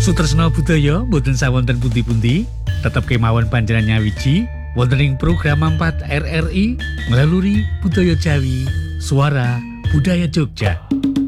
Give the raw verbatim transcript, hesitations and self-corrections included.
Sutresna budaya boten sawonten pundi-pundi, tetep kemawon panjenengan nyawiji wonten ing program empat R R I melalui budaya Jawi, suara budaya Jogja.